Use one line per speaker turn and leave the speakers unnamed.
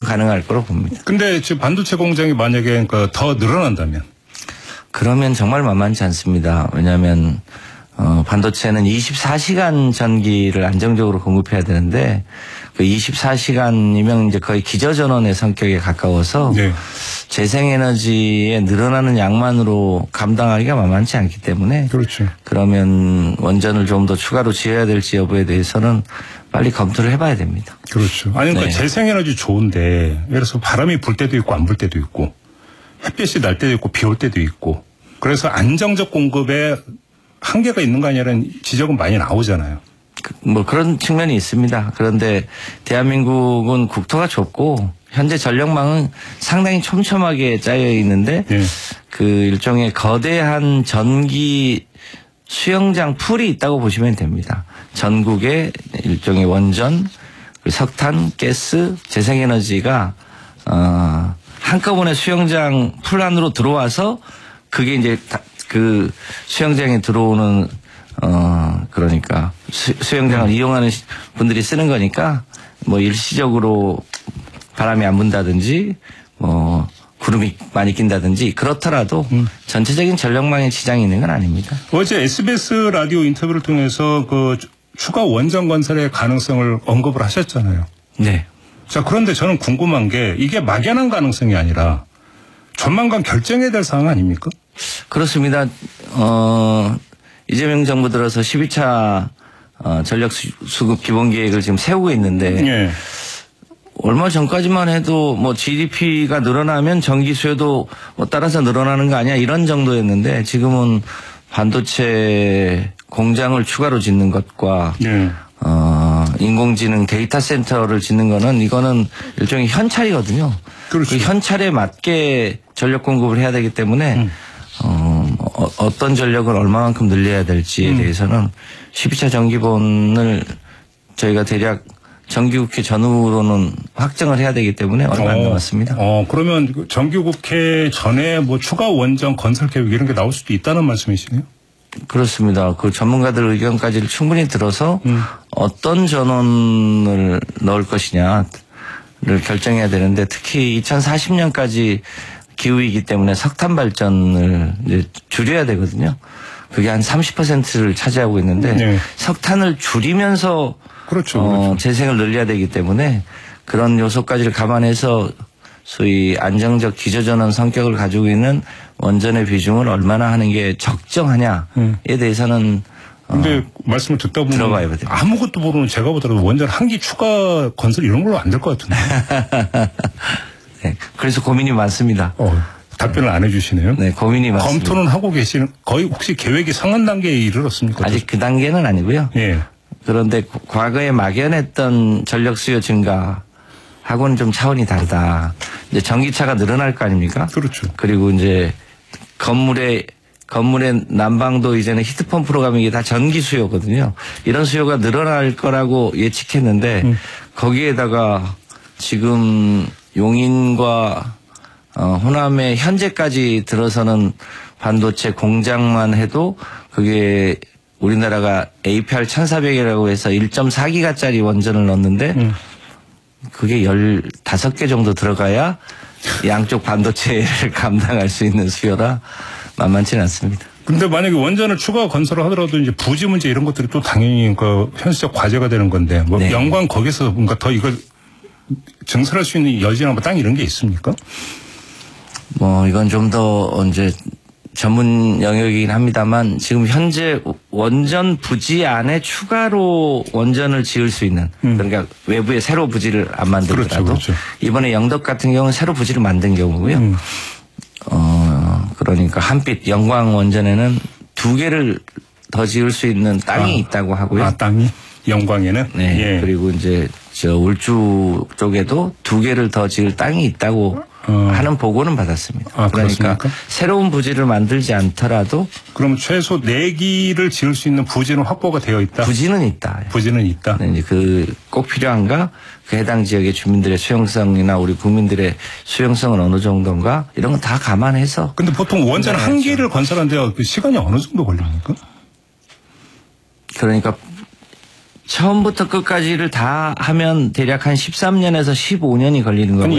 가능할 거로 봅니다.
근데 지금 반도체 공장이 만약에 그러니까 더 늘어난다면?
그러면 정말 만만치 않습니다. 왜냐하면 반도체는 24시간 전기를 안정적으로 공급해야 되는데 그 24시간이면 이제 거의 기저전원의 성격에 가까워서
네.
재생에너지의 늘어나는 양만으로 감당하기가 만만치 않기 때문에
그렇죠.
그러면 원전을 좀 더 추가로 지어야 될지 여부에 대해서는 빨리 검토를 해봐야 됩니다.
그렇죠. 아니 그러니까
네.
재생에너지 좋은데 예를 들어서 바람이 불 때도 있고 안 불 때도 있고 햇빛이 날 때도 있고 비 올 때도 있고 그래서 안정적 공급에 한계가 있는 거 아니냐는 지적은 많이 나오잖아요.
뭐 그런 측면이 있습니다. 그런데 대한민국은 국토가 좁고 현재 전력망은 상당히 촘촘하게 짜여 있는데
네.
그 일종의 거대한 전기 수영장 풀이 있다고 보시면 됩니다. 전국에 일종의 원전, 석탄, 가스, 재생에너지가 한꺼번에 수영장 풀 안으로 들어와서 그게 이제 그 수영장에 들어오는 그러니까 수영장을 이용하는 분들이 쓰는 거니까 뭐 일시적으로 바람이 안 분다든지 뭐 구름이 많이 낀다든지 그렇더라도 전체적인 전력망에 지장이 있는 건 아닙니다.
어제 SBS 라디오 인터뷰를 통해서 그 추가 원전 건설의 가능성을 언급을 하셨잖아요.
네.
자, 그런데 저는 궁금한 게 이게 막연한 가능성이 아니라 조만간 결정해야 될 사항 아닙니까?
그렇습니다. 이재명 정부 들어서 12차 전력 수급 기본 계획을 지금 세우고 있는데
네.
얼마 전까지만 해도 뭐 GDP가 늘어나면 전기 수요도 뭐 따라서 늘어나는 거 아니야 이런 정도였는데 지금은 반도체 공장을 추가로 짓는 것과
네.
인공지능 데이터 센터를 짓는 거는 이거는 일종의 현찰이거든요.
그렇죠.
그 현찰에 맞게 전력 공급을 해야 되기 때문에 어떤 전력을 얼마만큼 늘려야 될지에 대해서는 12차 정기본을 저희가 대략 정기국회 전후로는 확정을 해야 되기 때문에 얼마 안 남았습니다.
그러면 정기국회 전에 뭐 추가 원전 건설 계획 이런 게 나올 수도 있다는 말씀이시네요?
그렇습니다. 그 전문가들 의견까지를 충분히 들어서 어떤 전원을 넣을 것이냐를 결정해야 되는데 특히 2040년까지 기후이기 때문에 석탄 발전을 이제 줄여야 되거든요. 그게 한 30%를 차지하고 있는데
네.
석탄을 줄이면서
그렇죠.
재생을 늘려야 되기 때문에 그런 요소까지를 감안해서 소위 안정적 기저전원 성격을 가지고 있는 원전의 비중을 얼마나 하는 게 적정하냐에 대해서는
근데 말씀을 듣다 보면
들어봐야 돼요.
아무것도 모르는 제가 보더라도 원전 한 기 추가 건설 이런 걸로 안 될 것 같은데.
네, 그래서 고민이 많습니다.
답변을 안 해주시네요.
네, 고민이 많습니다.
검토는 하고 계시는 거의 혹시 계획이 상한 단계에 이르렀습니까?
아직 그 단계는 아니고요.
예.
그런데 과거에 막연했던 전력 수요 증가하고는 좀 차원이 다르다. 이제 전기차가 늘어날 거 아닙니까?
그렇죠.
그리고 이제 건물의 난방도 이제는 히트펌프로 가면 이게 다 전기 수요거든요. 이런 수요가 늘어날 거라고 예측했는데 거기에다가 지금 용인과 호남에 현재까지 들어서는 반도체 공장만 해도 그게 우리나라가 APR 1400이라고 해서 1.4기가짜리 원전을 넣었는데 그게 15개 정도 들어가야 양쪽 반도체를 감당할 수 있는 수요라 만만치는 않습니다.
근데 만약에 원전을 추가 건설을 하더라도 이제 부지 문제 이런 것들이 또 당연히 그 현실적 과제가 되는 건데 뭐
네.
영광 거기서 뭔가 더 이걸 증설할 수 있는 여지나 뭐 땅 이런 게 있습니까?
뭐 이건 좀 더 이제 전문 영역이긴 합니다만 지금 현재 원전 부지 안에 추가로 원전을 지을 수 있는 그러니까 외부에 새로 부지를 안 만들더라도
그렇죠.
이번에 영덕 같은 경우는 새로 부지를 만든 경우고요. 그러니까 한빛 영광 원전에는 2개를 더 지을 수 있는 땅이 있다고 하고요.
땅이 영광에는
네.
예.
그리고 이제 저 울주 쪽에도 2개를 더 지을 땅이 있다고 하는 보고는 받았습니다. 그러니까
그렇습니까?
새로운 부지를 만들지 않더라도
그럼 최소 4기를 지을 수 있는 부지는 확보가 되어 있다.
부지는 있다.
부지는 있다.
네, 이제 그 꼭 필요한가? 그 해당 지역의 주민들의 수용성이나 우리 국민들의 수용성은 어느 정도인가? 이런 건 다 감안해서.
근데 보통 원전 한 기를 건설하는데 그 시간이 어느 정도 걸립니까?
그러니까 처음부터 끝까지를 다 하면 대략 한 13년에서 15년이 걸리는 거고요.